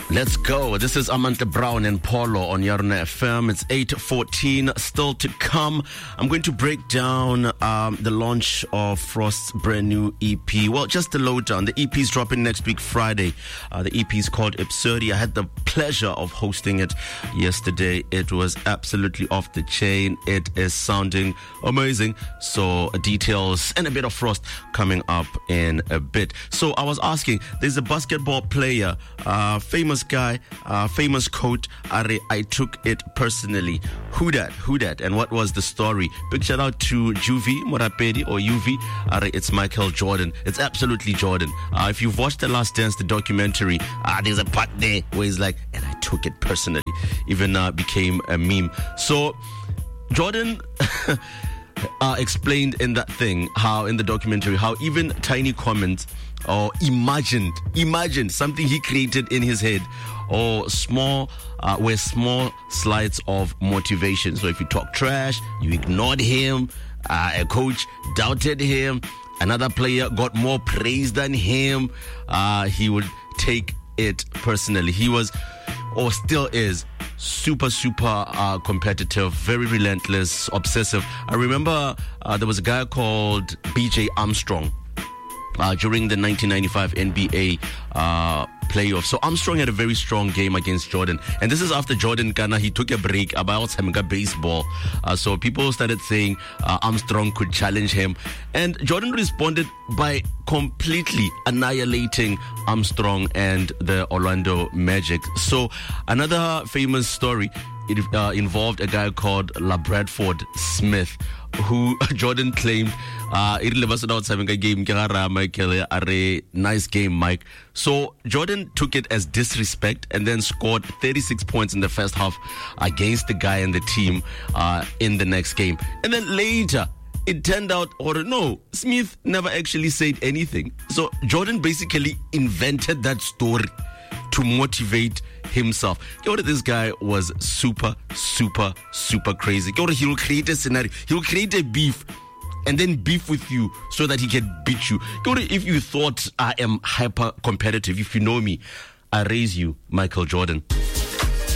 Let's go. This is Amanda Brown and Paulo on Yarna FM. It's 8:14. Still to come. I'm going to break down the launch of Frost's brand new EP. Well, just the lowdown. The EP is dropping next week, Friday. The EP is called Absurdi. I had the pleasure of hosting it yesterday. It was absolutely off the chain. It is sounding amazing. So details and a bit of Frost coming up in a bit. So I was asking, there's a basketball player, famous guy, famous quote, I took it personally. Who that? And what was the story? Big shout out to Juvie Morapedi or UV. It's Michael Jordan. It's absolutely Jordan. If you've watched The Last Dance, the documentary, there's a part there where he's like, and I took it personally. Even became a meme. So Jordan explained in that thing, how in the documentary, how even tiny comments or imagined something he created in his head, or were small slides of motivation. So if you talk trash, you ignored him, a coach doubted him, another player got more praise than him, he would take it personally. He was, or still is, super competitive, very relentless, obsessive. I remember there was a guy called BJ Armstrong during the 1995 NBA playoffs. So Armstrong had a very strong game against Jordan, and this is after Jordan he took a break about baseball. So people started saying Armstrong could challenge him, and Jordan responded by completely annihilating Armstrong and the Orlando Magic. So another famous story, it involved a guy called LaBradford Smith, who Jordan claimed nice game, Mike. So Jordan took it as disrespect and then scored 36 points in the first half against the guy and the team in the next game. And then later, it turned out, Smith never actually said anything. So Jordan basically invented that story to motivate himself. This guy was super crazy. He will create a scenario. He will create a beef and then beef with you so that he can beat you. If you thought I am hyper competitive, if you know me, I raise you, Michael Jordan.